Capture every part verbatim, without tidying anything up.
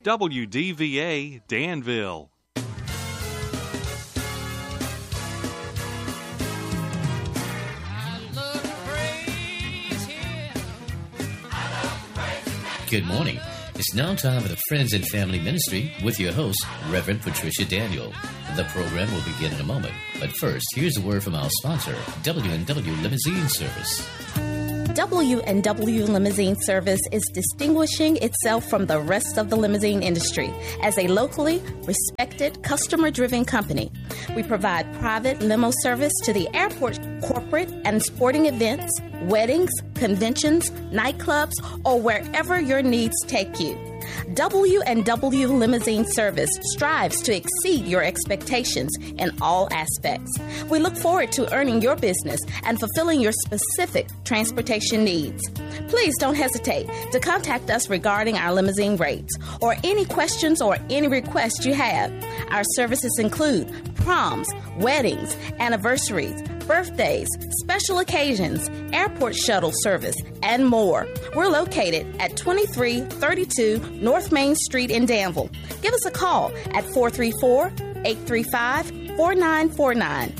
W D V A Danville. Good morning. It's now time for the Friends and Family Ministry with your host, Reverend Patricia Daniel. The program will begin in a moment, but first, here's a word from our sponsor, W and W Limousine Service. W and W Limousine Service is distinguishing itself from the rest of the limousine industry as a locally respected, customer-driven company. We provide private limo service to the airport, corporate and sporting events, weddings, conventions, nightclubs, or wherever your needs take you. W and W Limousine Service strives to exceed your expectations in all aspects. We look forward to earning your business and fulfilling your specific transportation needs. Please don't hesitate to contact us regarding our limousine rates or any questions or any requests you have. Our services include proms, weddings, anniversaries, birthdays, special occasions, airport shuttle service, and more. We're located at twenty-three thirty-two North Main Street in Danville. Give us a call at four three four, eight three five, four nine four nine.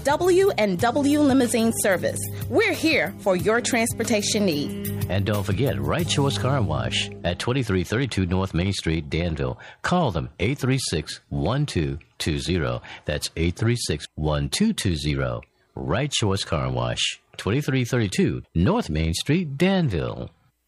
W and W Limousine Service. We're here for your transportation need. And don't forget, Right Choice Car Wash at twenty-three thirty-two North Main Street, Danville. Call them eight three six, one two two zero. That's eight three six, one two two zero. Right Choice Car Wash, twenty-three thirty-two North Main Street, Danville.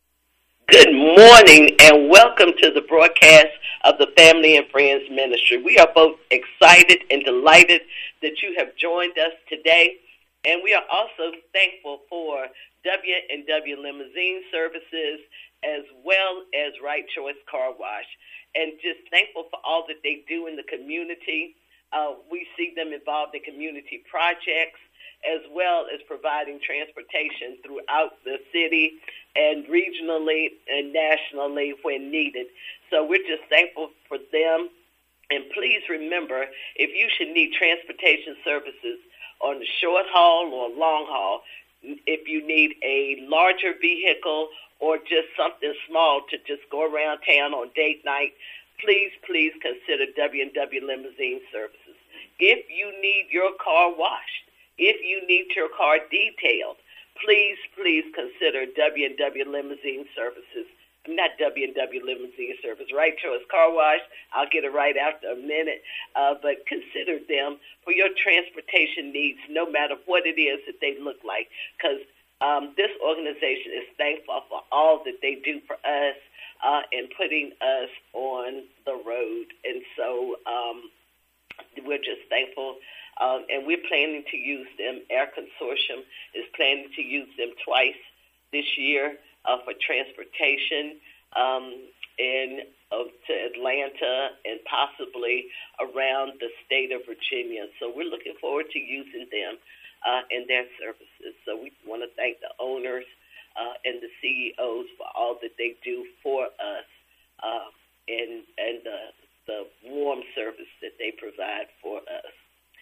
Good morning and welcome to the broadcast of the Family and Friends Ministry. We are both excited and delighted that you have joined us today, and we are also thankful for W and W Limousine Services as well as Right Choice Car Wash, and just thankful for all that they do in the community. Uh, we see them involved in community projects as well as providing transportation throughout the city and regionally and nationally when needed. So we're just thankful for them. And please remember, if you should need transportation services on the short haul or long haul, if you need a larger vehicle or just something small to just go around town on date night, please, please consider W and W Limousine Services. If you need your car washed, if you need your car detailed, please, please consider W and W Limousine Services. I'm not W and W Limousine Service, Right Choice Car Wash. I'll get it right after a minute. Uh, but consider them for your transportation needs, no matter what it is that they look like, because um, this organization is thankful for all that they do for us uh, in putting us on the road. And so um, we're just thankful. Um, and we're planning to use them. Our consortium is planning to use them twice this year uh, for transportation um, in uh, to Atlanta and possibly around the state of Virginia. So we're looking forward to using them uh, and their services. So we want to thank the owners uh, and the C E Os for all that they do for us uh, and and the, the warm service that they provide for us.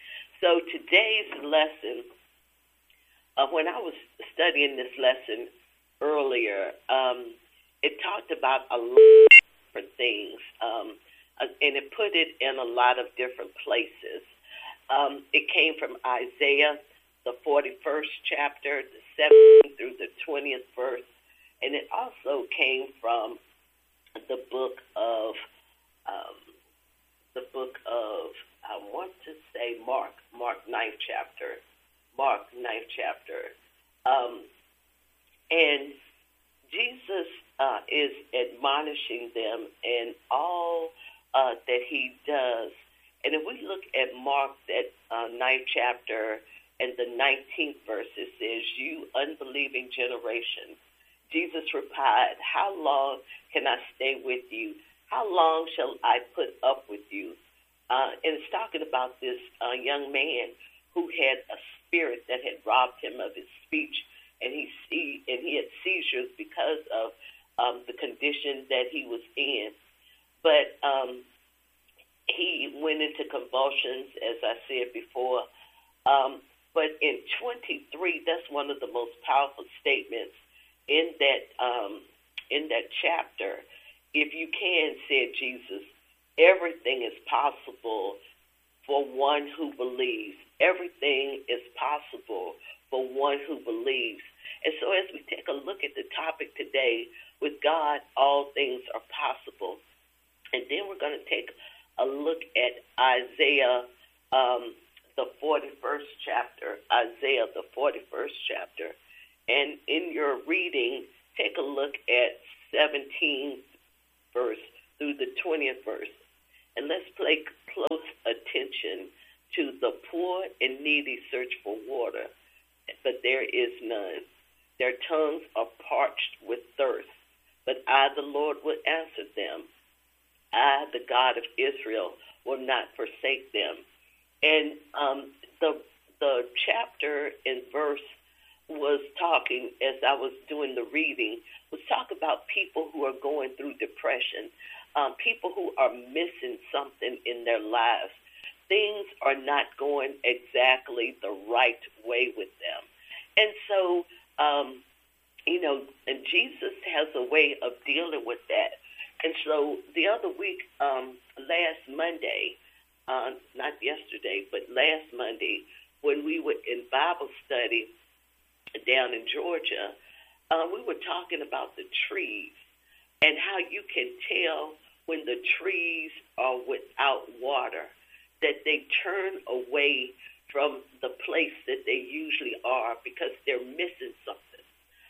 So today's lesson, uh, when I was studying this lesson earlier, um, it talked about a lot of different things, um, and it put it in a lot of different places. Um, it came from Isaiah, the forty-first chapter, the seventeenth through the twentieth verse, and it also came from the book of um, the book of I want to say Mark, Mark ninth chapter, Mark ninth chapter. Um, and Jesus uh, is admonishing them in all uh, that he does. And if we look at Mark, that uh, ninth chapter and the nineteenth verse, it says, "You unbelieving generation." Jesus replied, "How long can I stay with you? How long shall I put up with you?" Uh, and it's talking about this uh, young man who had a spirit that had robbed him of his speech, and he see, and he had seizures because of um, the condition that he was in. But um, he went into convulsions, as I said before. Um, but in twenty-three, that's one of the most powerful statements in that um, in that chapter. if you can, said Jesus, everything is possible for one who believes. Everything is possible for one who believes. And so as we take a look at the topic today, with God, all things are possible. And then we're going to take a look at Isaiah, um, the forty-first chapter, Isaiah, the forty-first chapter. And in your reading, take a look at seventeenth verse through the twentieth verse. And let's pay close attention to the poor and needy search for water, but there is none. Their tongues are parched with thirst, but I, the Lord, will answer them. I, the God of Israel, will not forsake them. And um, the the chapter and verse was talking, as I was doing the reading, was talk about people who are going through depression, um, people who are missing something in their lives. Things are not going exactly the right way with them. And so, um, you know, and Jesus has a way of dealing with that. And so the other week, um, last Monday, uh, not yesterday, but last Monday, when we were in Bible study down in Georgia, uh, we were talking about the trees and how you can tell when the trees are without water, that they turn away from the place that they usually are because they're missing something.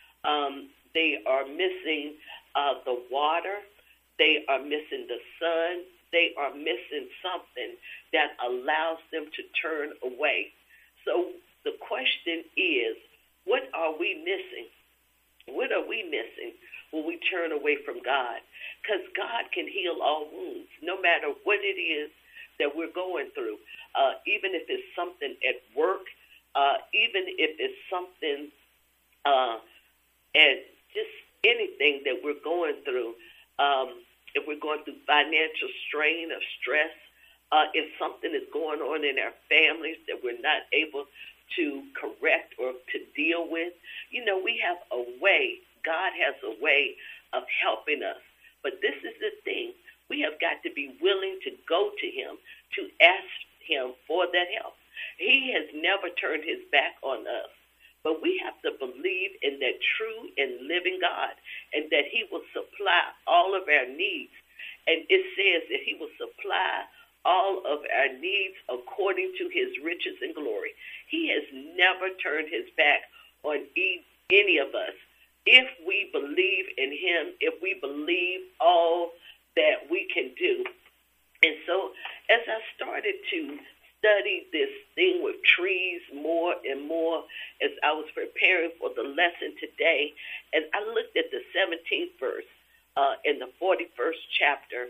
Um, they are missing uh, the water. They are missing the sun. They are missing something that allows them to turn away. So the question is, what are we missing? What are we missing when we turn away from God? Because God can heal all wounds, no matter what it is that we're going through, uh, even if it's something at work, uh, even if it's something uh, at just anything that we're going through. Um, if we're going through financial strain or stress, uh, if something is going on in our families that we're not able to correct or to deal with, you know, we have a way. God has a way of helping us. But this is the thing. We have got to be willing to go to him, to ask him for that help. He has never turned his back on us. But we have to believe in that true and living God, and that he will supply all of our needs. And it says that he will supply all of our needs according to his riches and glory. He has never turned his back on any of us. If we believe in him, if we believe all that we can do. And so as I started to study this thing with trees more and more as I was preparing for the lesson today, and I looked at the seventeenth verse uh, in the forty-first chapter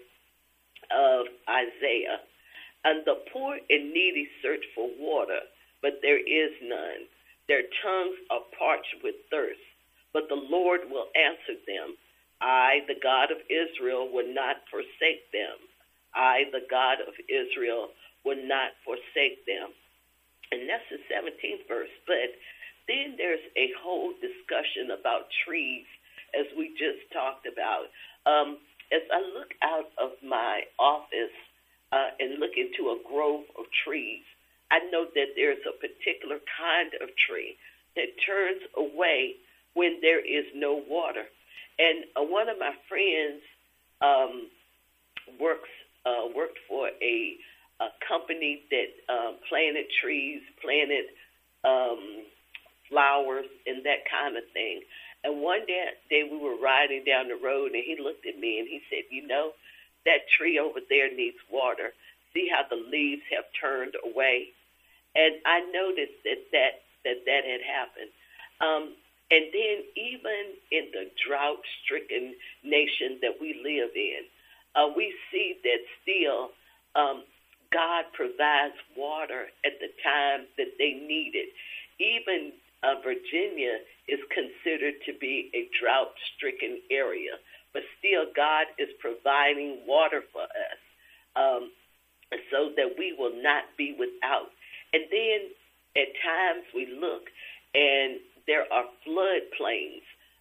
of Isaiah. And the poor and needy search for water, but there is none. Their tongues are parched with thirst, but the Lord will answer them. I, the God of Israel, will not forsake them. I, the God of Israel, will not forsake them. And that's the seventeenth verse. But then there's a whole discussion about trees, as we just talked about. Um, as I look out of my office uh, and look into a grove of trees, I know that there's a particular kind of tree that turns away when there is no water. And uh, one of my friends um, works uh, worked for a, a company that uh, planted trees, planted um, flowers, and that kind of thing. And one day, day we were riding down the road, and he looked at me and he said, you know, that tree over there needs water. See how the leaves have turned away? And I noticed that that, that, that had happened. Um, and then even in the drought-stricken nation that we live in, uh, we see that still um, God provides water at the time that they need it. Even uh, Virginia is considered to be a drought-stricken area, but still God is providing water for us um, so that we will not be without. And then at times we look and there are flood plains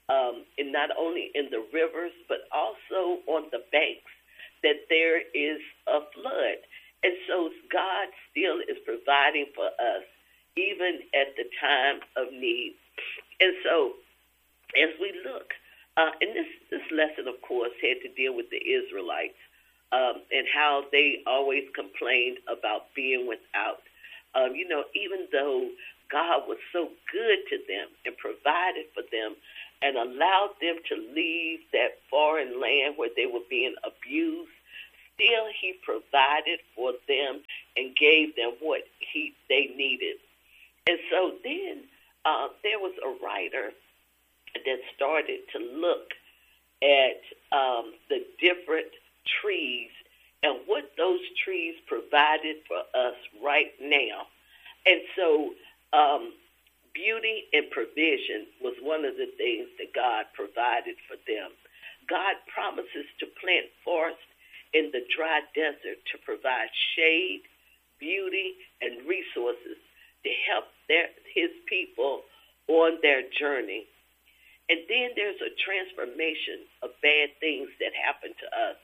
um, and not only in the rivers, but also on the banks, that there is a flood. And so God still is providing for us, even at the time of need. And so as we look, uh, and this, this lesson, of course, had to deal with the Israelites um, and how they always complained about being without. Um, you know, even though God was so good to them and provided for them and allowed them to leave that foreign land where they were being abused, still he provided for them and gave them what he they needed. And so then uh, there was a writer that started to look at um, the different trees and what those trees provided for us right now. And so um, beauty and provision was one of the things that God provided for them. God promises to plant forests in the dry desert to provide shade, beauty, and resources to help their, his people on their journey. And then there's a transformation of bad things that happen to us.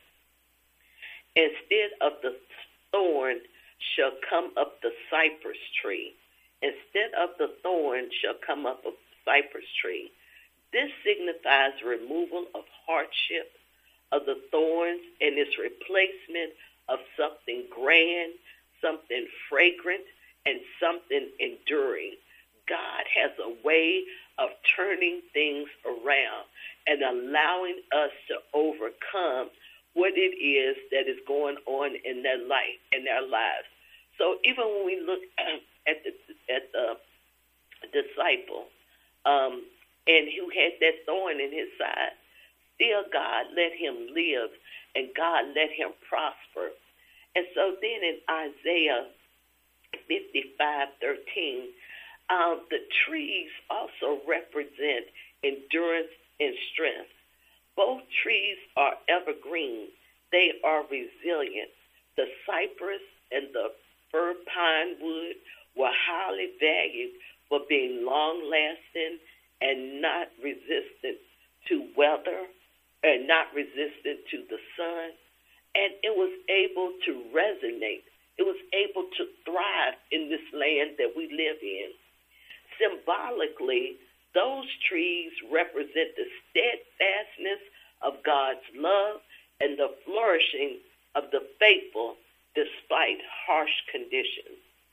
Instead of the thorn shall come up the cypress tree. Instead of the thorn shall come up a cypress tree. This signifies removal of hardship, of the thorns, and its replacement of something grand, something fragrant, and something enduring. God has a way of turning things around and allowing us to overcome what it is that is going on in their life, in their lives. So even when we look at the at the disciple, um, and who had that thorn in his side, still God let him live, and God let him prosper. And so then in Isaiah fifty-five thirteen, um, the trees also represent endurance and strength. Both trees are evergreen. They are resilient. The cypress and the fir pine wood were highly valued for being long-lasting and not resistant to weather, and not resistant to the sun. And it was able to resonate. It was able to thrive in this land that we live in. Symbolically, those trees represent the steadfastness of God's love and the flourishing of the faithful despite harsh conditions.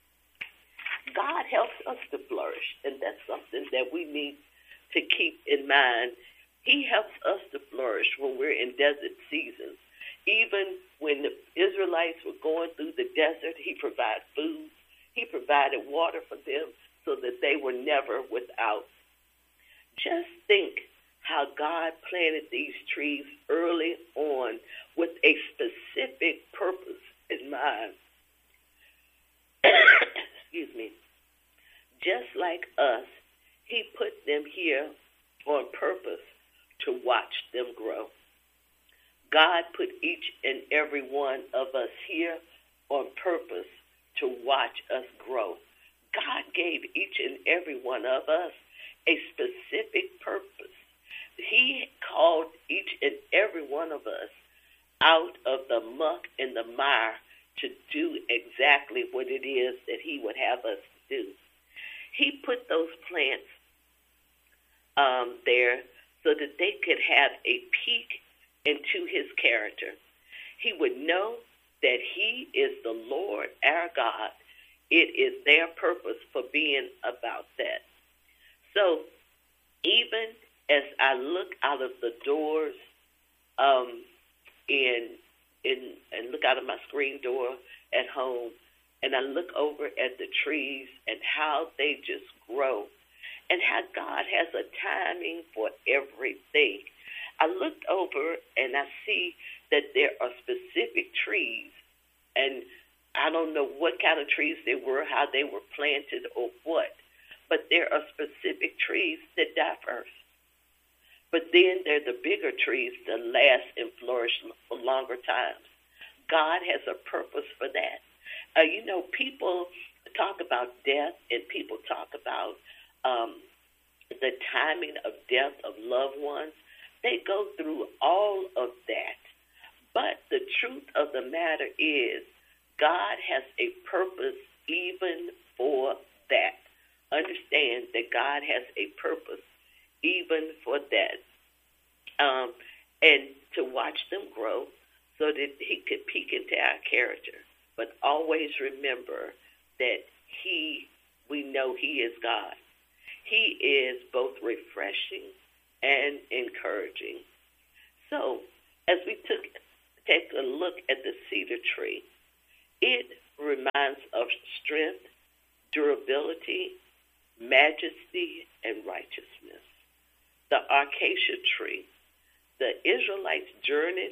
God helps us to flourish, and that's something that we need to keep in mind. He helps us to flourish when we're in desert seasons. Even when the Israelites were going through the desert, he provided food. He provided water for them so that they were never without. Just think how God planted these trees early on with a specific purpose in mind. Excuse me. Just like us, he put them here on purpose to watch them grow. God put each and every one of us here on purpose to watch us grow. God gave each and every one of us a specific purpose. He called each and every one of us out of the muck and the mire to do exactly what it is that he would have us to do. He put those plants um, there so that they could have a peek into his character. He would know that he is the Lord our God. It is their purpose for being about that. So even as I look out of the doors um, in, in, and look out of my screen door at home, and I look over at the trees and how they just grow, and how God has a timing for everything. I looked over and I see that there are specific trees, and I don't know what kind of trees they were, how they were planted or what, but there are specific trees that die first. But then there are the bigger trees that last and flourish for longer times. God has a purpose for that. Uh, you know, people talk about death, and people talk about um, the timing of death of loved ones. They go through all of that. But the truth of the matter is God has a purpose even for that. Understand that God has a purpose even for that. Um, and to watch them grow so that he could peek into our character. But always remember that he, we know he is God. He is both refreshing and encouraging. So as we took take a look at the cedar tree, it reminds of strength, durability, majesty, and righteousness. The acacia tree, the Israelites journeyed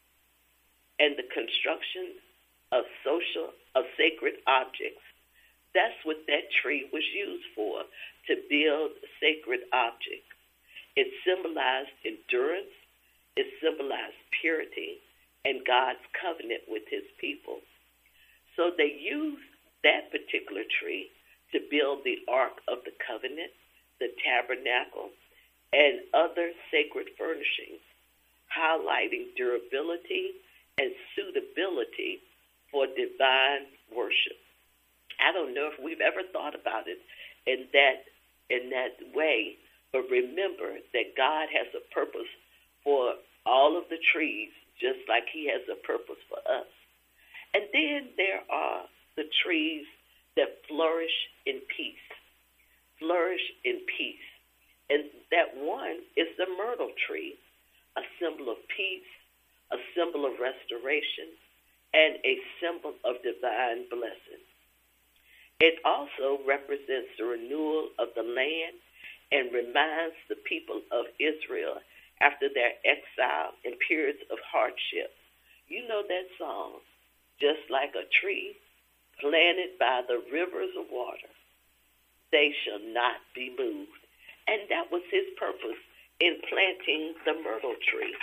and the construction of social, of sacred objects. That's what that tree was used for, to build sacred objects. It symbolized endurance, it symbolized purity, and God's covenant with his people. So they used that particular tree to build the Ark of the Covenant, the tabernacle, and other sacred furnishings, highlighting durability and suitability for divine worship. I don't know if we've ever thought about it in that in that way, but remember that God has a purpose for all of the trees, just like he has a purpose for us. And then there are the trees that flourish in peace, flourish in peace. And that one is the myrtle tree, a symbol of peace, a symbol of restoration, and a symbol of divine blessing. It also represents the renewal of the land and reminds the people of Israel after their exile and periods of hardship. You know that song, just like a tree planted by the rivers of water, they shall not be moved. And that was his purpose in planting the myrtle tree.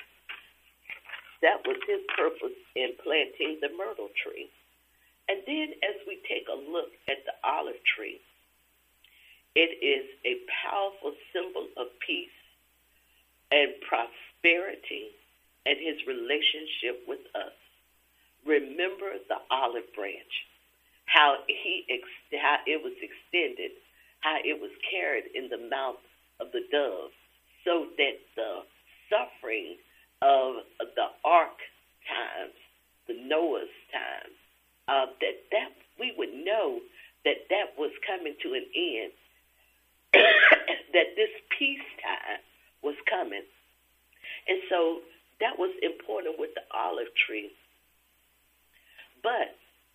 That was his purpose in planting the myrtle tree. And then as we take a look at the olive tree, it is a powerful symbol of peace and prosperity and his relationship with us. Remember the olive branch, how he ex- how it was extended, how it was carried in the mouth of the dove, so that the suffering of the ark times, the Noah's time, uh, that that we would know that that was coming to an end, that this peace time was coming. And so that was important with the olive tree. But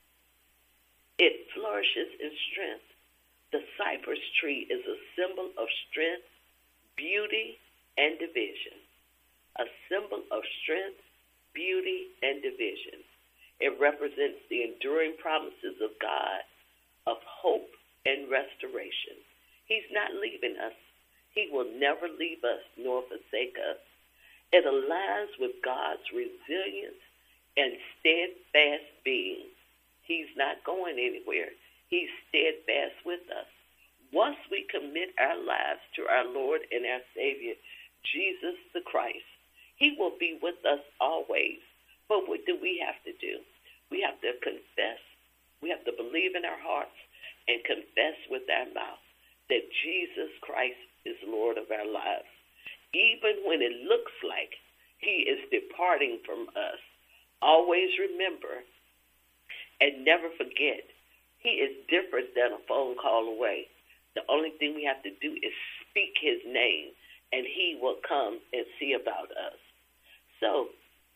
it flourishes in strength. The cypress tree is a symbol of strength, beauty, and division. A symbol of strength, beauty, and division. It represents the enduring promises of God, of hope and restoration. He's not leaving us. He will never leave us nor forsake us. It aligns with God's resilience and steadfast being. He's not going anywhere. He's steadfast with us. Once we commit our lives to our Lord and our Savior, Jesus the Christ, he will be with us always. But what do we have to do? We have to confess. We have to believe in our hearts and confess with our mouth that Jesus Christ is Lord of our lives. Even when it looks like he is departing from us, always remember and never forget, he is different than a phone call away. The only thing we have to do is speak his name, and he will come and see about us. So,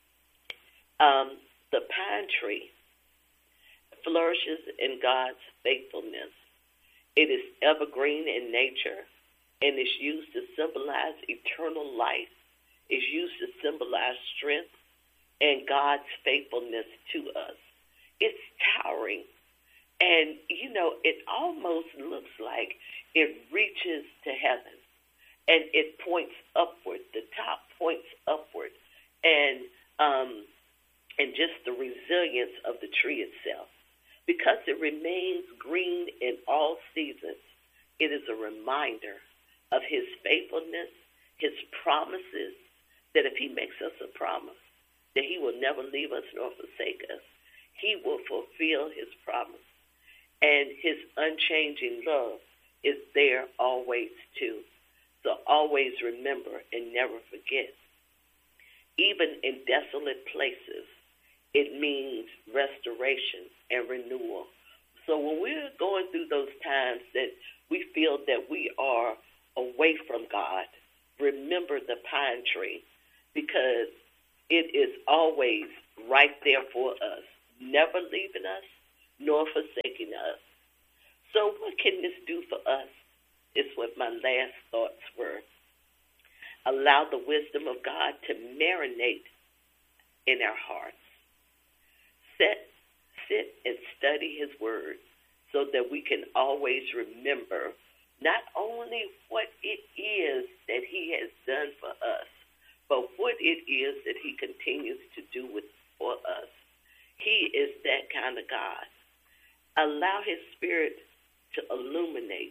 um, the pine tree flourishes in God's faithfulness. It is evergreen in nature, and is used to symbolize eternal life. It's used to symbolize strength and God's faithfulness to us. It's towering. And, you know, it almost looks like it reaches to heaven. And it points upward. The top points upward. And um, and just the resilience of the tree itself. Because it remains green in all seasons, it is a reminder of his faithfulness, his promises, that if he makes us a promise, that he will never leave us nor forsake us, he will fulfill his promise. And his unchanging love is there always too. So always remember and never forget. Even in desolate places, it means restoration and renewal. So when we're going through those times that we feel that we are away from God, remember the pine tree, because it is always right there for us, never leaving us nor forsaking us. So what can this do for us? Is what my last thoughts were. Allow the wisdom of God to marinate in our hearts. Sit, sit and study his word so that we can always remember not only what it is that he has done for us, but what it is that he continues to do with for us. He is that kind of God. Allow his spirit to illuminate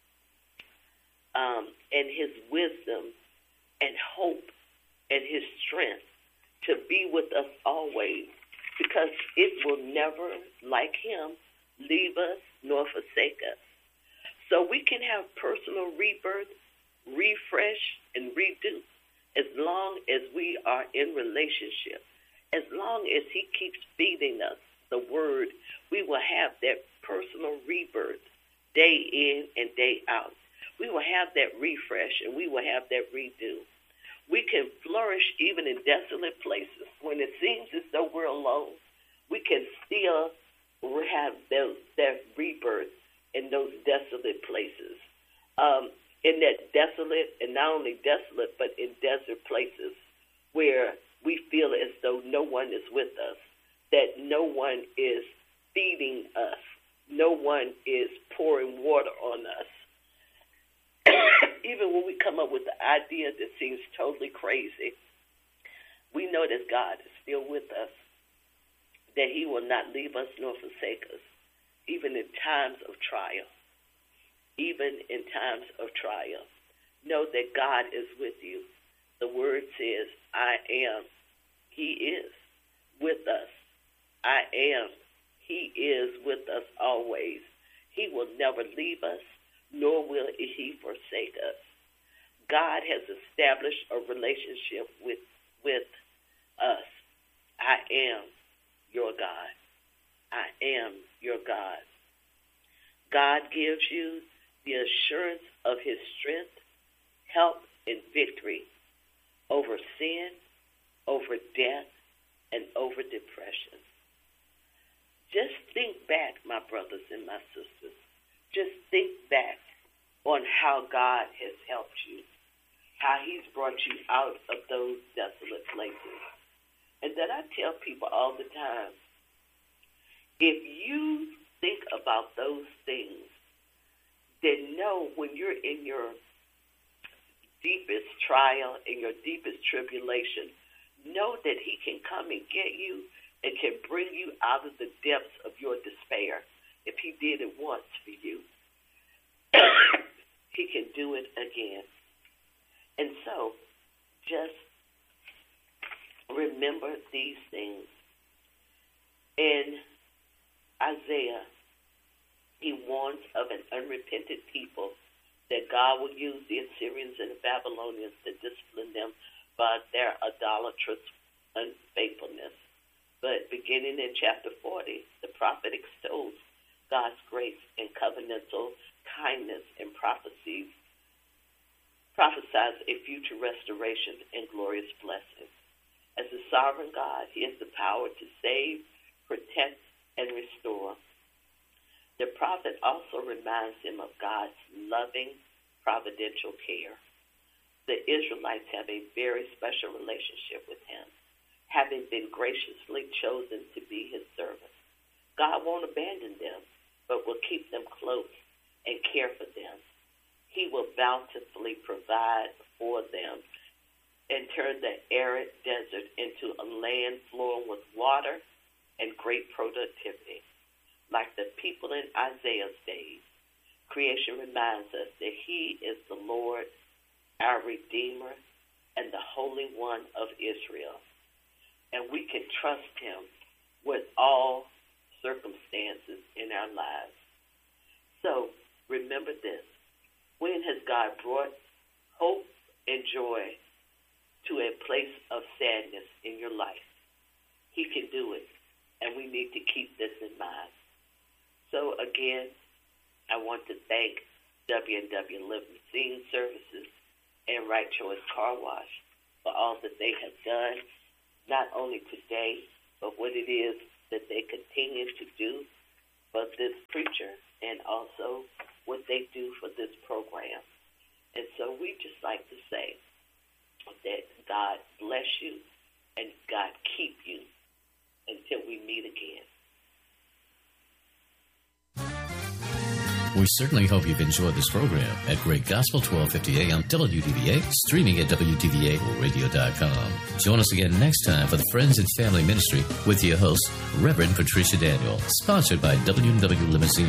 um, and his wisdom and hope and his strength to be with us always, because it will never, like him, leave us nor forsake us. So we can have personal rebirth, refresh, and redo as long as we are in relationship. As long as he keeps feeding us the word, we will have that personal rebirth day in and day out. We will have that refresh and we will have that redo. We can flourish even in desolate places. When it seems as though we're alone, we can still have those, that rebirth in those desolate places. Um, in that desolate, and not only desolate, but in desert places where we feel as though no one is with us, that no one is feeding us, no one is pouring water on us. Even when we come up with the idea that seems totally crazy, we know that God is still with us, that he will not leave us nor forsake us, even in times of trial. Even in times of trial. Know that God is with you. The word says, I am. He is with us. I am. He is with us always. He will never leave us, nor will he forsake us. God has established a relationship with, with us. I am your God. I am your God. God gives you the assurance of his strength, help, and victory over sin, over death, and over depression. Just think back, my brothers and my sisters. Just think back on how God has helped you, how he's brought you out of those desolate places. And that I tell people all the time, if you think about those things, then know when you're in your deepest trial, in your deepest tribulation, know that he can come and get you and can bring you out of the depths of your despair. If he did it once for you, he can do it again. And so, just remember these things. In Isaiah, he warns of an unrepentant people, that God will use the Assyrians and the Babylonians to discipline them by their idolatrous unfaithfulness. But beginning in chapter forty, the prophet extols God's grace and covenantal kindness and prophecies, prophesies a future restoration and glorious blessing. As a sovereign God, he has the power to save, protect, and restore. The prophet also reminds him of God's loving, providential care. The Israelites have a very special relationship with him, having been graciously chosen to be his servants. God won't abandon them, but will keep them close and care for them. He will bountifully provide for them and turn the arid desert into a land flowing with water and great productivity. Like the people in Isaiah's days, creation reminds us that he is the Lord, our Redeemer, and the Holy One of Israel. And we can trust him with all circumstances in our lives. So remember this. When has God brought hope and joy to a place of sadness in your life? He can do it, and we need to keep this in mind. So again, I want to thank W and W Limousine Services and Right Choice Car Wash for all that they have done, not only today, but what it is that they continue to do for this preacher and also what they do for this program. And so we just like to say that God bless you and God keep you until we meet again. We certainly hope you've enjoyed this program at Great Gospel twelve fifty A M W D V A, streaming at W D V A radio dot com. Join us again next time for the Friends and Family Ministry with your host, Reverend Patricia Daniel, sponsored by W and W Limousine